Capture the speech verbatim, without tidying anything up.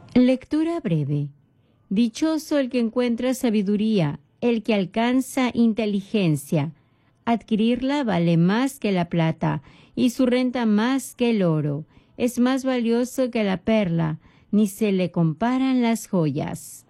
Lectura breve. Dichoso el que encuentra sabiduría, el que alcanza inteligencia. Adquirirla vale más que la plata, y su renta más que el oro. Es más valioso que la perla, ni se le comparan las joyas.